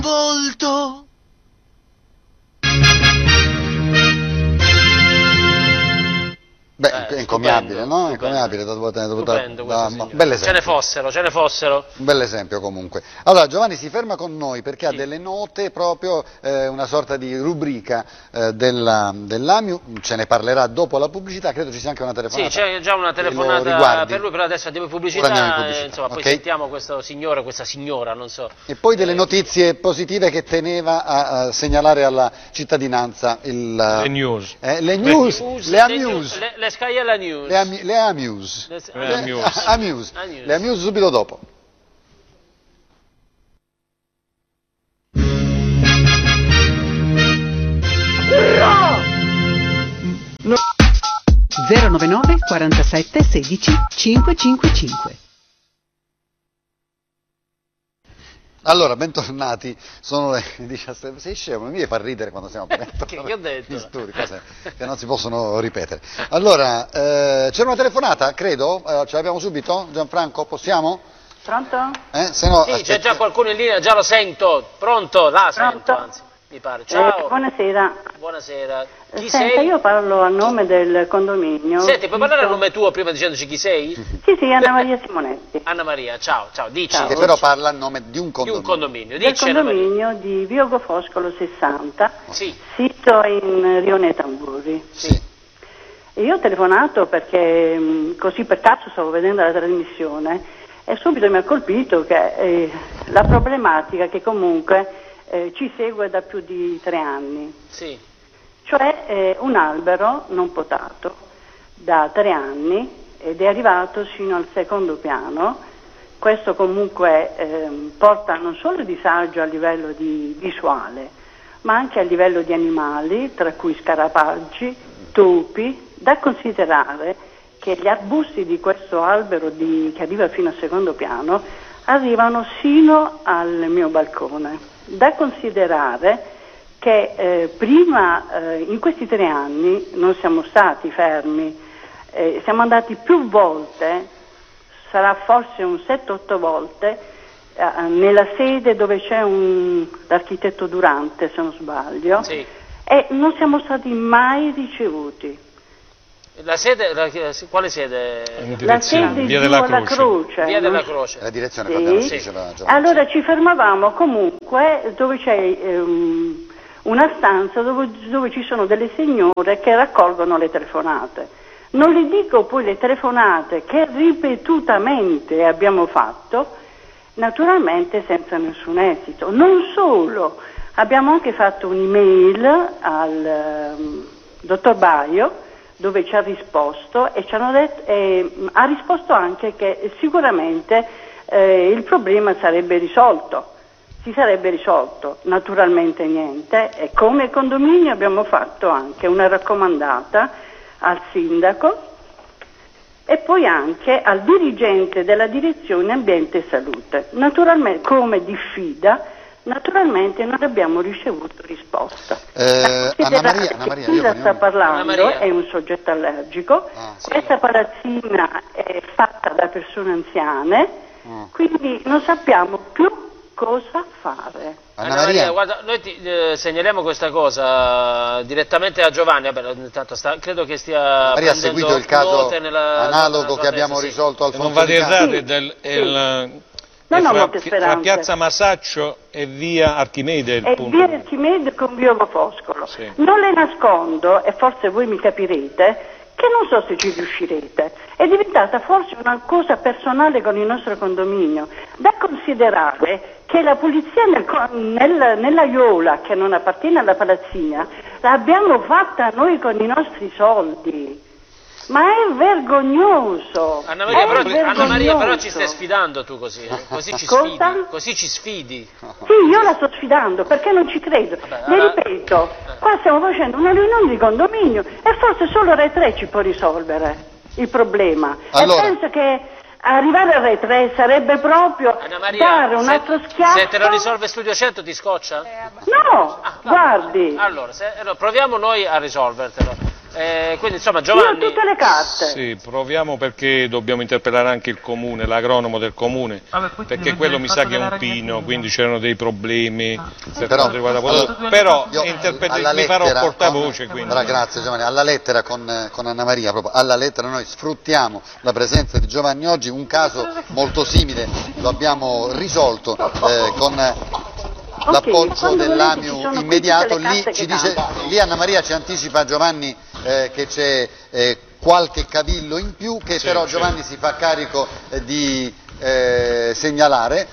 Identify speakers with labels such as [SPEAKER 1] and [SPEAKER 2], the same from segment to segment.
[SPEAKER 1] volto.
[SPEAKER 2] Beh, è encomiabile, no? È encomiabile, bel esempio.
[SPEAKER 3] Ce ne fossero.
[SPEAKER 2] Un bel esempio comunque. Allora Giovanni si ferma con noi perché ha delle note, proprio una sorta di rubrica dell'AMIU, ce ne parlerà dopo la pubblicità, credo ci sia anche una telefonata.
[SPEAKER 3] Sì, c'è già una telefonata per lui, però adesso andiamo in pubblicità, insomma, poi sentiamo questo signore, questa signora, non so.
[SPEAKER 2] E poi delle notizie positive che teneva a segnalare alla cittadinanza le news. Le Amuse.
[SPEAKER 3] Le Skyella News.
[SPEAKER 2] Le Amuse. Le Amuse subito dopo.
[SPEAKER 4] No! 099 47 16 555.
[SPEAKER 2] Allora, bentornati, sono le 17, sei scemo, mi fa ridere quando siamo aperti.
[SPEAKER 3] Che ho detto?
[SPEAKER 2] Cose che non si possono ripetere. Allora, c'era una telefonata, credo, ce l'abbiamo subito? Gianfranco, possiamo?
[SPEAKER 5] Pronto?
[SPEAKER 2] Se no,
[SPEAKER 3] sì, c'è già qualcuno in linea, già lo sento, pronto? Sento, anzi, mi pare. Ciao.
[SPEAKER 5] Buonasera.
[SPEAKER 3] Buonasera. Chi
[SPEAKER 5] Senta,
[SPEAKER 3] sei?
[SPEAKER 5] io parlo a nome del condominio.
[SPEAKER 3] Senti, puoi parlare a nome tuo prima dicendoci chi sei?
[SPEAKER 5] Sì, Anna Maria Simonetti.
[SPEAKER 3] Anna Maria, ciao, dici.
[SPEAKER 2] Che però parla a nome di un condominio.
[SPEAKER 3] Di un condominio,
[SPEAKER 5] Del
[SPEAKER 3] dici
[SPEAKER 5] condominio di Viogo Foscolo 60,
[SPEAKER 3] sì.
[SPEAKER 5] Sito in Rione Tamburi.
[SPEAKER 2] Sì.
[SPEAKER 5] E io ho telefonato perché così per caso stavo vedendo la trasmissione e subito mi ha colpito che la problematica che comunque ci segue da più di 3 anni.
[SPEAKER 3] Sì.
[SPEAKER 5] Cioè un albero non potato da 3 anni ed è arrivato fino al 2° piano. Questo comunque porta non solo disagio a livello di visuale, ma anche a livello di animali, tra cui scarafaggi, topi. Da considerare che gli arbusti di questo albero che arriva fino al 2° piano arrivano sino al mio balcone. Da considerare che prima, in questi 3 anni, non siamo stati fermi, siamo andati più volte, sarà forse un 7-8 volte, nella sede dove c'è l'architetto Durante, se non sbaglio,
[SPEAKER 3] sì.
[SPEAKER 5] E non siamo stati mai ricevuti.
[SPEAKER 3] La sede, quale sede?
[SPEAKER 5] La sede
[SPEAKER 6] Via
[SPEAKER 5] della
[SPEAKER 6] della
[SPEAKER 5] Croce.
[SPEAKER 3] Via della Croce.
[SPEAKER 2] La direzione,
[SPEAKER 5] Sì.
[SPEAKER 2] Giovanni.
[SPEAKER 5] Allora ci fermavamo comunque dove c'è una stanza dove ci sono delle signore che raccolgono le telefonate. Non le dico poi le telefonate che ripetutamente abbiamo fatto, naturalmente senza nessun esito. Non solo, abbiamo anche fatto un'email al dottor Baio dove ci ha risposto e ha risposto anche che sicuramente il problema sarebbe risolto. Si sarebbe risolto, naturalmente niente, e come condominio abbiamo fatto anche una raccomandata al sindaco e poi anche al dirigente della direzione ambiente e salute, naturalmente come diffida, naturalmente non abbiamo ricevuto risposta.
[SPEAKER 2] Anna Maria,
[SPEAKER 5] chi la sta parlando è un soggetto allergico, questa palazzina è fatta da persone anziane, quindi non sappiamo più cosa fare.
[SPEAKER 3] Anna Maria, guarda, noi ti segnaliamo questa cosa direttamente a Giovanni. Vabbè, intanto credo che stia
[SPEAKER 2] Maria ha seguito il caso analogo che abbiamo risolto al
[SPEAKER 6] non vado errare fra Piazza Masaccio e via Archimede il punto.
[SPEAKER 5] Via Archimede con Viogo Foscolo.
[SPEAKER 6] Sì.
[SPEAKER 5] Non le nascondo, e forse voi mi capirete, che non so se ci riuscirete. È diventata forse una cosa personale con il nostro condominio. Da considerare che la pulizia nell'aiola, che non appartiene alla palazzina, l'abbiamo fatta noi con i nostri soldi. Ma è vergognoso.
[SPEAKER 3] Anna Maria, però ci stai sfidando tu così ci sfidi.
[SPEAKER 5] Sì, io la sto sfidando perché non ci credo. Le ripeto, qua stiamo facendo una riunione di condominio e forse solo Rai 3 ci può risolvere il problema.
[SPEAKER 2] Allora.
[SPEAKER 5] E penso che arrivare a Rai 3 sarebbe proprio dare un altro schiaffo.
[SPEAKER 3] Se te lo risolve Studio 100 ti scoccia?
[SPEAKER 5] No, guardi.
[SPEAKER 3] Allora, proviamo noi a risolvertelo. Quindi insomma Giovanni...
[SPEAKER 5] Io ho tutte le carte.
[SPEAKER 6] Sì, proviamo perché dobbiamo interpellare anche il comune, l'agronomo del comune, perché quello mi sa che è un pino, quindi c'erano dei problemi per quanto riguarda però mi farò portavoce.
[SPEAKER 2] Grazie Giovanni, alla lettera con Anna Maria, proprio alla lettera noi sfruttiamo la presenza di Giovanni oggi, un caso molto simile lo abbiamo risolto con l'appoggio dell'AMIU immediato, lì Anna Maria ci anticipa Giovanni che c'è qualche cavillo in più che però Giovanni si fa carico di segnalare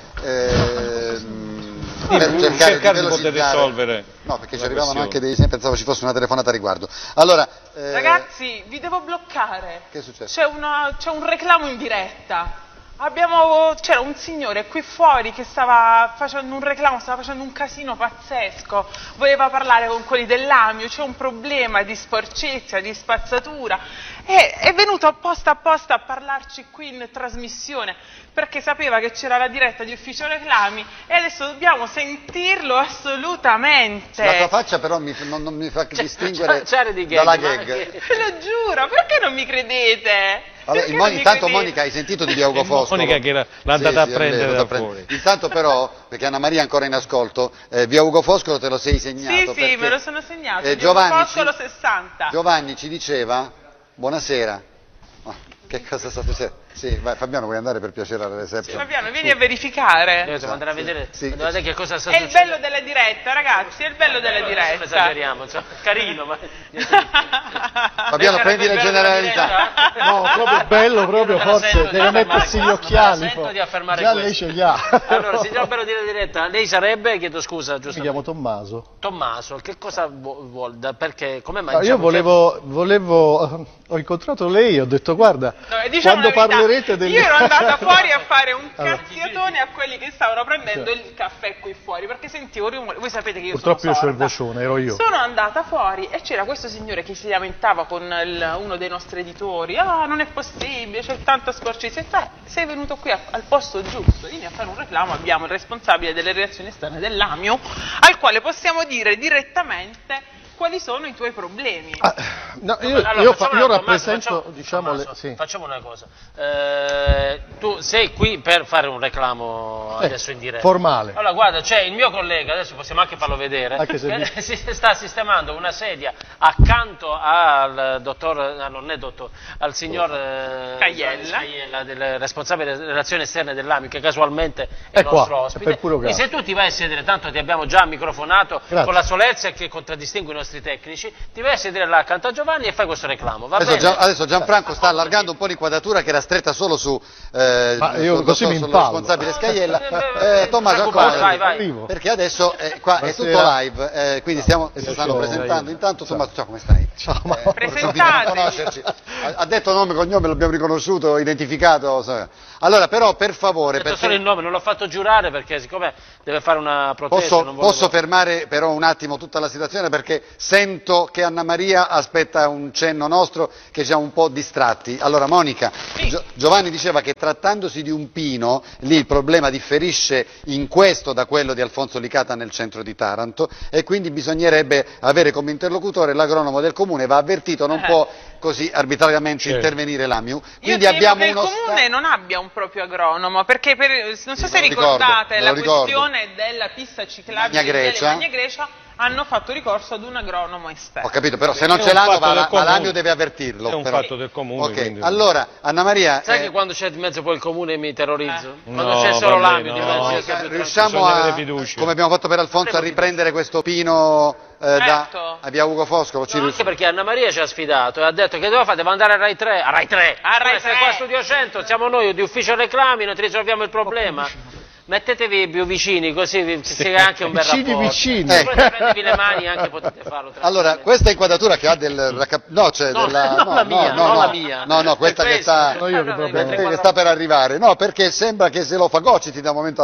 [SPEAKER 2] per cercare di poter risolvere. No, perché ci arrivavano anche dei segni, pensavo ci fosse una telefonata a riguardo. Allora,
[SPEAKER 1] ragazzi, vi devo bloccare.
[SPEAKER 2] Che è successo?
[SPEAKER 1] C'è un reclamo in diretta. C'era un signore qui fuori che stava facendo un reclamo, stava facendo un casino pazzesco, voleva parlare con quelli dell'AMIU, c'è un problema di sporcizia, di spazzatura, e è venuto apposta a parlarci qui in trasmissione, perché sapeva che c'era la diretta di Ufficio Reclami e adesso dobbiamo sentirlo assolutamente.
[SPEAKER 2] La tua faccia però non mi fa distinguere dalla gag.
[SPEAKER 1] Lo giuro, perché non mi credete?
[SPEAKER 2] Allora, intanto Monica, hai sentito di Via Ugo Foscolo?
[SPEAKER 6] Monica che l'ha andata a prendere da fuori.
[SPEAKER 2] Intanto però, perché Anna Maria è ancora in ascolto, Via Ugo Foscolo te lo sei segnato.
[SPEAKER 1] Sì, me lo sono segnato, Via
[SPEAKER 2] Ugo
[SPEAKER 1] Foscolo 60.
[SPEAKER 2] Giovanni ci diceva, buonasera, che cosa state dicendo? Sì, vai, Fabiano, vuoi andare per piacere alla reception?
[SPEAKER 1] Sì, Fabiano, vieni a verificare.
[SPEAKER 3] Devo andare a vedere che cosa sta
[SPEAKER 1] succedendo. È il bello della diretta, ragazzi, è il bello della diretta.
[SPEAKER 3] Non esageriamo, insomma, carino, ma...
[SPEAKER 2] Fabiano, prendi le generalità.
[SPEAKER 7] No, proprio bello, proprio forse deve mettersi gli occhiali.
[SPEAKER 3] Sento di affermare
[SPEAKER 7] già
[SPEAKER 3] questo.
[SPEAKER 7] lei ce li ha.
[SPEAKER 3] Allora, signor bello della diretta, lei sarebbe, chiedo scusa, giusto?
[SPEAKER 7] Mi chiamo Tommaso.
[SPEAKER 3] Tommaso, che cosa vuol? Perché, come mai?
[SPEAKER 7] Io ho incontrato lei e ho detto guarda, quando parlerete delle...
[SPEAKER 1] Io ero andata fuori a fare un cazziatone a quelli che stavano prendendo il caffè qui fuori, perché sentivo rumore, voi sapete che io
[SPEAKER 7] purtroppo
[SPEAKER 1] sono sorda.
[SPEAKER 7] Io c'ho il vocione, ero io.
[SPEAKER 1] Sono andata fuori e c'era questo signore che si lamentava con uno dei nostri editori, non è possibile, c'è tanta sporcizia, sei venuto qui al posto giusto, vieni a fare un reclamo, abbiamo il responsabile delle relazioni esterne dell'AMIU, al quale possiamo dire direttamente quali sono i tuoi problemi.
[SPEAKER 7] Io rappresento,
[SPEAKER 3] facciamo una cosa, tu sei qui per fare un reclamo adesso in diretta.
[SPEAKER 7] Formale.
[SPEAKER 3] Allora guarda, c'è il mio collega, adesso possiamo anche farlo vedere, che si sta sistemando una sedia accanto al al signor Caiella, del responsabile delle relazioni esterne dell'AMIU, che casualmente è il nostro ospite. E se tu ti vai a sedere, tanto ti abbiamo già microfonato con la solerzia che contraddistingue i nostri tecnici, ti vai a sedere là accanto a Giovanni e fai questo reclamo.
[SPEAKER 2] Adesso Gianfranco sta allargando un po' l'inquadratura che era stretta solo sul responsabile Scaiella. Tommaso,
[SPEAKER 3] vai.
[SPEAKER 2] Perché adesso qua è tutto live, quindi si stanno presentando. Intanto Tommaso, ciao, come stai?
[SPEAKER 7] Ciao,
[SPEAKER 2] conoscerci. Ha detto nome e cognome, l'abbiamo riconosciuto, identificato. Allora, però, per favore,
[SPEAKER 3] perché... solo il nome, non l'ho fatto giurare perché siccome deve fare una protesta.
[SPEAKER 2] Posso fermare però un attimo tutta la situazione, perché sento che Anna Maria aspetta un cenno nostro, che ci siamo un po' distratti. Allora Monica, Giovanni diceva che trattandosi di un pino, lì il problema differisce in questo da quello di Alfonso Licata nel centro di Taranto, e quindi bisognerebbe avere come interlocutore l'agronomo del comune, va avvertito, non può così arbitrariamente intervenire l'AMIU. Quindi abbiamo
[SPEAKER 1] il comune non abbia un proprio agronomo, perché non so se ricordate la questione della pista ciclabile delle Magna Grecia, hanno fatto ricorso ad un agronomo esterno.
[SPEAKER 2] Ho capito, però se non ce l'hanno l'AMIU deve avvertirlo.
[SPEAKER 6] È un fatto del comune.
[SPEAKER 2] Ok,
[SPEAKER 6] quindi...
[SPEAKER 2] allora Anna Maria...
[SPEAKER 3] Sai che quando c'è di mezzo poi il comune mi terrorizzo? Quando c'è solo l'AMIU di mezzo...
[SPEAKER 2] Riusciamo come abbiamo fatto per Alfonso, a riprendere questo pino a Via Ugo Foscolo?
[SPEAKER 3] Anche perché Anna Maria ci ha sfidato e ha detto che dove fate? Devo andare a Rai 3. A Rai 3! Se qua Studio 100 siamo noi di Ufficio Reclami, non ti risolviamo il problema. Mettetevi più vicini, così si crea anche un bel rapporto.
[SPEAKER 7] Vicini.
[SPEAKER 3] Prendetevi le mani, anche potete farlo.
[SPEAKER 2] Allora, questa inquadratura che ha questa che sta per arrivare. No, perché sembra che se lo fagociti da un momento